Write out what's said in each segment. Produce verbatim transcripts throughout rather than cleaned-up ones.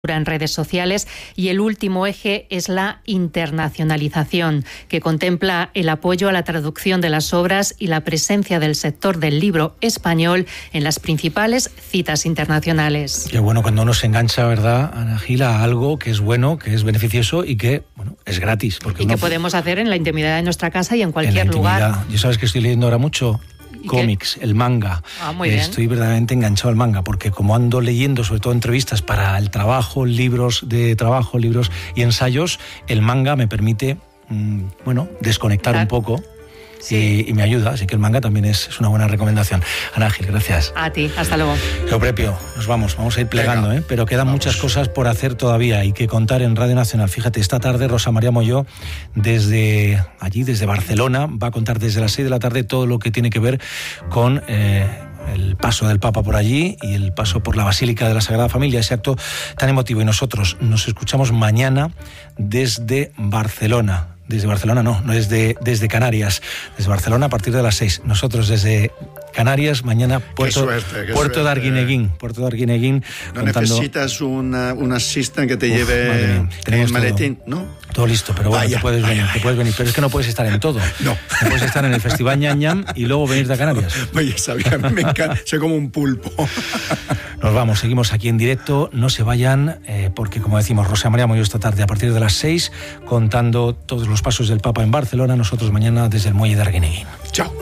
en redes sociales, y el último eje es la internacionalización, que contempla el apoyo a la traducción de las obras y la presencia del sector del libro español en las principales citas internacionales. Qué bueno cuando uno se engancha, ¿verdad, Ana Gil, a algo que es bueno, que es beneficioso y que, bueno, es gratis. Porque y uno, que podemos hacer en la intimidad de nuestra casa y en cualquier en la lugar. Yo sabes que estoy leyendo ahora mucho cómics, el manga. Ah, muy bien. Estoy verdaderamente enganchado al manga, porque como ando leyendo sobre todo entrevistas para el trabajo, libros de trabajo, libros y ensayos, el manga me permite, mmm, bueno, desconectar claro. un poco. Sí. Y, y me ayuda, así que el manga también es, es una buena recomendación. Ana Gil, gracias. A ti, hasta luego. Geoprepio, nos vamos, vamos a ir plegando, ¿eh? Pero quedan vamos. muchas cosas por hacer todavía y que contar en Radio Nacional. Fíjate, esta tarde Rosa María Molló, desde allí, desde Barcelona, va a contar desde las seis de la tarde todo lo que tiene que ver con Eh, el paso del Papa por allí y el paso por la Basílica de la Sagrada Familia, ese acto tan emotivo. Y nosotros nos escuchamos mañana desde Barcelona. Desde Barcelona no, no desde, desde Canarias. Desde Barcelona a partir de las seis. Nosotros desde Canarias, mañana Puerto, suerte, Puerto de Arguineguín. Puerto de Arguineguín. No contando... necesitas una, un assistant que te Uf, lleve en el maletín, ¿no? Todo listo, pero bueno, vaya, te puedes venir, vaya, te puedes venir. Pero es que no puedes estar en todo. No. No puedes estar en el Festival Ñam Ñam y luego venir de Canarias. Oye, sabía, me encanta, soy como un pulpo. Nos vamos, seguimos aquí en directo, no se vayan, eh, porque como decimos, Rosa María Molló esta tarde a partir de las seis, contando todos los pasos del Papa en Barcelona, nosotros mañana desde el muelle de Arguineguín. Chao.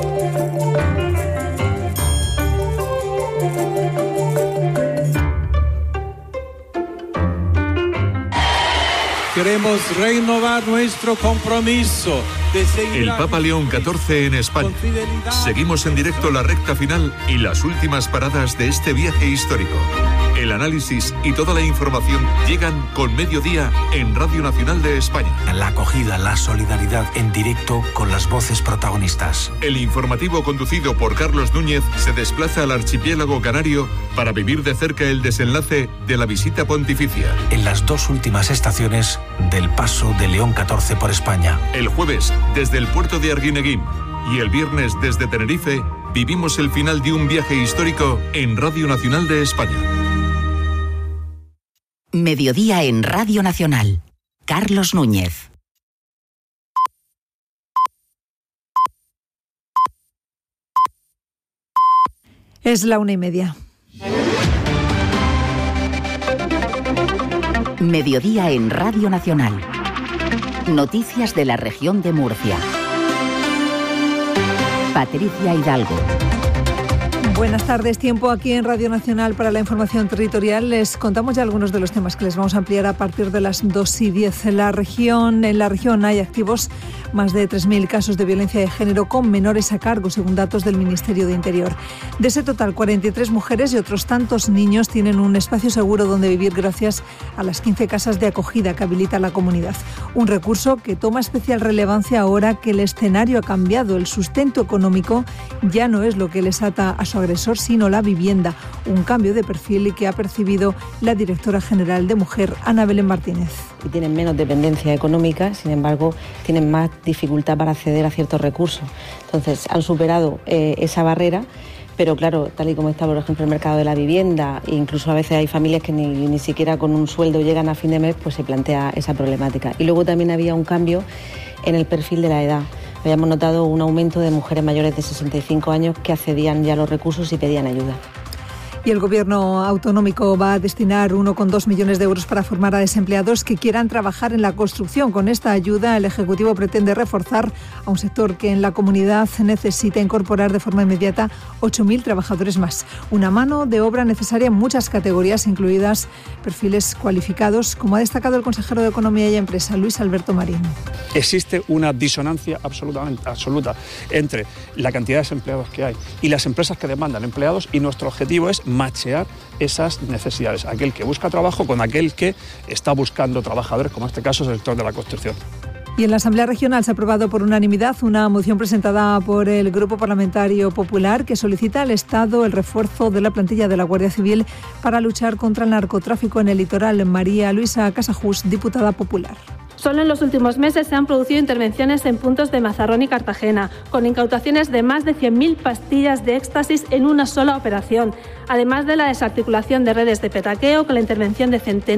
Queremos renovar nuestro compromiso de seguir. El Papa León catorce en España. Seguimos en directo la recta final y las últimas paradas de este viaje histórico. El análisis y toda la información llegan con Mediodía en Radio Nacional de España. La acogida, la solidaridad en directo con las voces protagonistas. El informativo conducido por Carlos Núñez se desplaza al archipiélago canario para vivir de cerca el desenlace de la visita pontificia. En las dos últimas estaciones del paso de León catorce por España. El jueves desde el puerto de Arguineguín y el viernes desde Tenerife vivimos el final de un viaje histórico en Radio Nacional de España. Mediodía en Radio Nacional. Carlos Núñez. Es la una y media. Mediodía en Radio Nacional. Noticias de la región de Murcia. Patricia Hidalgo. Buenas tardes, tiempo aquí en Radio Nacional para la información territorial. Les contamos ya algunos de los temas que les vamos a ampliar a partir de las dos y diez. En la región, en la región hay activos más de tres mil casos de violencia de género con menores a cargo, según datos del Ministerio de Interior. De ese total, cuarenta y tres mujeres y otros tantos niños tienen un espacio seguro donde vivir gracias a las quince casas de acogida que habilita la comunidad. Un recurso que toma especial relevancia ahora que el escenario ha cambiado. El sustento económico ya no es lo que les ata a su agresor, sino la vivienda. Un cambio de perfil que ha percibido la directora general de Mujer, Ana Belén Martínez. Y tienen menos dependencia económica, sin embargo, tienen más dificultad para acceder a ciertos recursos. Entonces, han superado eh, esa barrera, pero claro, tal y como está, por ejemplo, el mercado de la vivienda, e incluso a veces hay familias que ni, ni siquiera con un sueldo llegan a fin de mes, pues se plantea esa problemática. Y luego también había un cambio en el perfil de la edad. Habíamos notado un aumento de mujeres mayores de sesenta y cinco años que accedían ya a los recursos y pedían ayuda. Y el Gobierno autonómico va a destinar uno coma dos millones de euros para formar a desempleados que quieran trabajar en la construcción. Con esta ayuda, el Ejecutivo pretende reforzar a un sector que en la comunidad necesita incorporar de forma inmediata ocho mil trabajadores más. Una mano de obra necesaria en muchas categorías, incluidas perfiles cualificados, como ha destacado el consejero de Economía y Empresa, Luis Alberto Marín. Existe una disonancia absolutamente absoluta entre la cantidad de desempleados que hay y las empresas que demandan empleados, y nuestro objetivo es machear esas necesidades, aquel que busca trabajo con aquel que está buscando trabajadores, como en este caso es el sector de la construcción. Y en la Asamblea Regional se ha aprobado por unanimidad una moción presentada por el Grupo Parlamentario Popular que solicita al Estado el refuerzo de la plantilla de la Guardia Civil para luchar contra el narcotráfico en el litoral. María Luisa Casajús, diputada popular. Solo en los últimos meses se han producido intervenciones en puntos de Mazarrón y Cartagena, con incautaciones de más de cien mil pastillas de éxtasis en una sola operación, además de la desarticulación de redes de petaqueo con la intervención de centenares